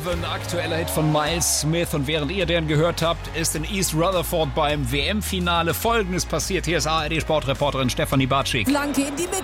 Heaven, aktueller Hit von Miles Smith. Und während ihr den gehört habt, ist in East Rutherford beim WM-Finale Folgendes passiert. Hier ist ARD-Sportreporterin Stefanie Bartschik. Flanke in die Mitte.